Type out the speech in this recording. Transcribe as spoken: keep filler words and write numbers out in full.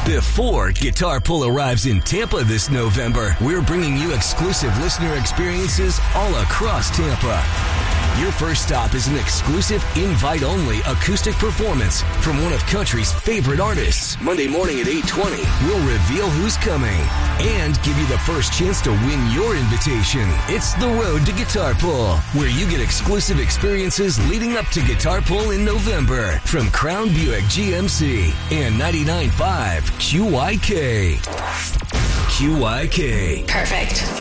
Before Guitar Pull arrives in Tampa this November, we're bringing you exclusive listener experiences all across Tampa. Your first stop is an exclusive invite-only acoustic performance from one of country's favorite artists. Monday morning at eight twenty, we'll reveal who's coming and give you the first chance to win your invitation. It's The Road to Guitar Pull, where you get exclusive experiences leading up to Guitar Pull in November from Crown Buick G M C and ninety-nine point five Q Y K. Q Y K. Perfect.